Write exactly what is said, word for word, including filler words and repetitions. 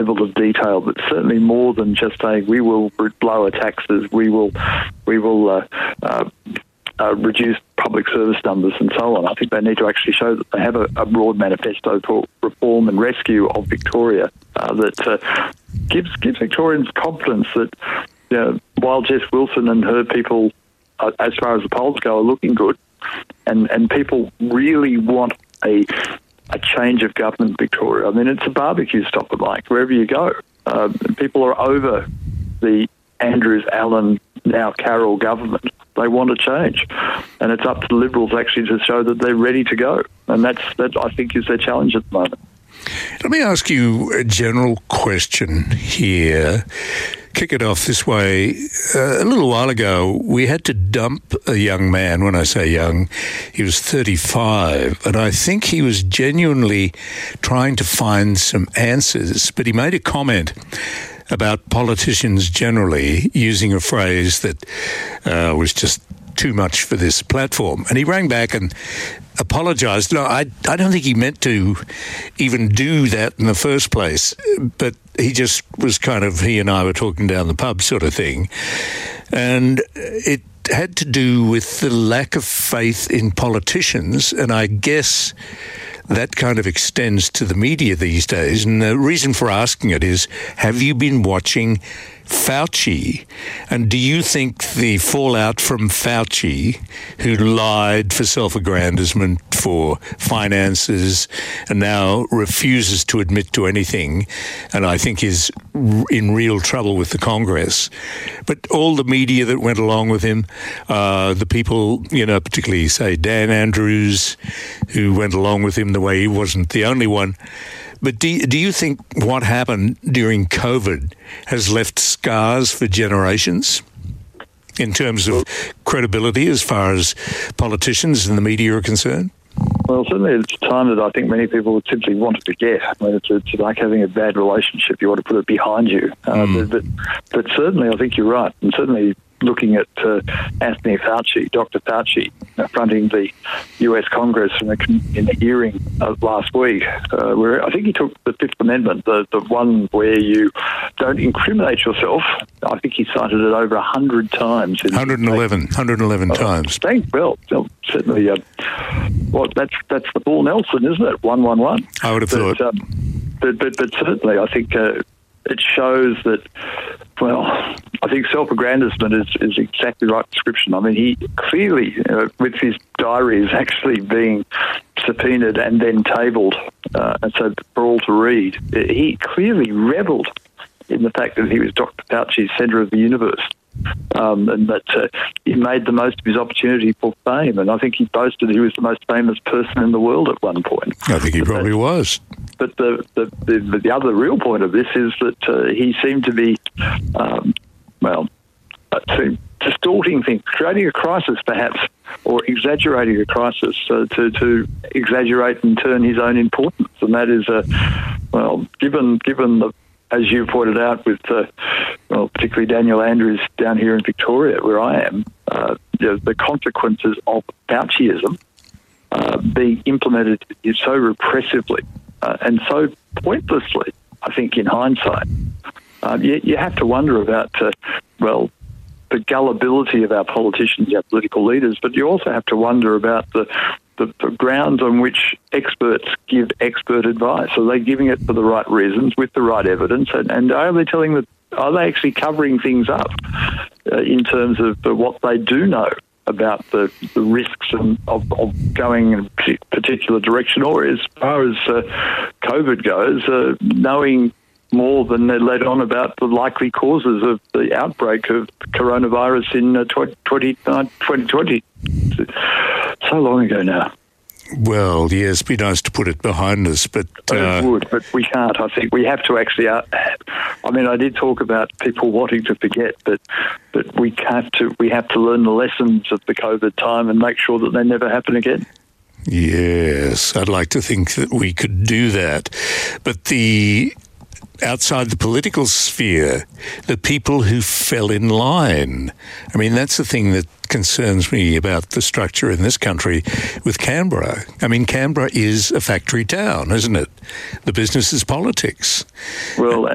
level of detail, but certainly more than just saying we will lower taxes, we will, we will uh, uh, uh, reduce public service numbers and so on. I think they need to actually show that they have a, a broad manifesto for reform and rescue of Victoria uh, that uh, gives gives Victorians confidence that, you know, while Jess Wilson and her people, uh, as far as the polls go, are looking good, and, and people really want a a change of government in Victoria. I mean, it's a barbecue stop and like wherever you go. Uh, people are over the Andrews, Allen, now Carroll government. They want to change, and it's up to the Liberals actually to show that they're ready to go, and that's that I think is their challenge at the moment. Let me ask you a general question here. Kick it off this way. Uh, a little while ago, we had to dump a young man. When I say young, he was thirty-five, and I think he was genuinely trying to find some answers, but he made a comment about politicians generally using a phrase that uh, was just too much for this platform. And he rang back and apologised. No, I, I don't think he meant to even do that in the first place, but he just was kind of, he and I were talking down the pub sort of thing. And it had to do with the lack of faith in politicians, and I guess that kind of extends to the media these days. And the reason for asking it is, have you been watching Fauci? And do you think the fallout from Fauci, who lied for self-aggrandizement, for finances, and now refuses to admit to anything, and I think is in real trouble with the Congress, but all the media that went along with him, uh, the people, you know, particularly, say, Dan Andrews, who went along with him the way he wasn't the only one. But do, do you think what happened during COVID has left scars for generations in terms of credibility as far as politicians and the media are concerned? Well, certainly it's a time that I think many people would simply want to forget. I mean, it's, it's like having a bad relationship. You want to put it behind you. Uh, mm. but, but, but certainly I think you're right. And certainly looking at uh, Anthony Fauci, Doctor Fauci, confronting the U S Congress in the, in the hearing uh, last week, uh, where I think he took the Fifth Amendment, the, the one where you don't incriminate yourself. I think he cited it over one hundred times. one hundred eleven, one hundred eleven uh, times. Thank well, certainly. Uh, well, that's that's the Paul Nelson, isn't it? One one one. I would have but, thought. Um, but, but but certainly, I think uh, it shows that. Well, I think self-aggrandizement is, is exactly the right description. I mean, he clearly, uh, with his diaries actually being subpoenaed and then tabled, uh, and so for all to read, he clearly revelled in the fact that he was Doctor Fauci's centre of the universe. Um, and that uh, he made the most of his opportunity for fame. And I think he boasted he was the most famous person in the world at one point. I think he but probably that, was. But the, the, the, the other real point of this is that uh, he seemed to be, um, well, uh, to, distorting things, creating a crisis perhaps, or exaggerating a crisis uh, to, to exaggerate and turn his own importance. And that is, uh, well, given given the as you pointed out with, uh, well, particularly Daniel Andrews down here in Victoria, where I am, uh, you know, the consequences of Fauciism uh, being implemented is so repressively uh, and so pointlessly, I think, in hindsight. Uh, you, you have to wonder about, uh, well, the gullibility of our politicians, our political leaders, but you also have to wonder about the The, the grounds on which experts give expert advice. Are they giving it for the right reasons, with the right evidence, and, and are they telling the, are they actually covering things up uh, in terms of uh, what they do know about the, the risks and, of, of going in a particular direction, or as far as uh, COVID goes, uh, knowing more than they're led on about the likely causes of the outbreak of coronavirus in uh, twenty twenty. So long ago now. Well, yes, it'd be nice to put it behind us, but... Uh... It would, but we can't. I think we have to actually... Uh, I mean, I did talk about people wanting to forget, but but we have to we have to learn the lessons of the COVID time and make sure that they never happen again. Yes, I'd like to think that we could do that. But the... outside the political sphere, the people who fell in line. I mean, that's the thing that concerns me about the structure in this country with Canberra. I mean, Canberra is a factory town, isn't it? The business is politics. Well,